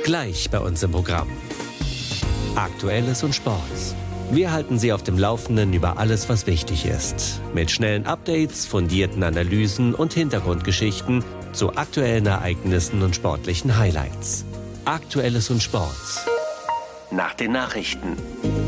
Gleich bei uns im Programm. Aktuelles und Sport. Wir halten Sie auf dem Laufenden über alles, was wichtig ist. Mit schnellen Updates, fundierten Analysen und Hintergrundgeschichten zu aktuellen Ereignissen und sportlichen Highlights. Aktuelles und Sport. Nach den Nachrichten.